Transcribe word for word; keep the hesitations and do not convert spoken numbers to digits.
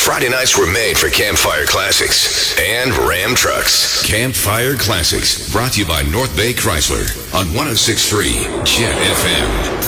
Friday nights were made for Campfire Classics and Ram Trucks. Campfire Classics, brought to you by North Bay Chrysler on one oh six point three Jet F M.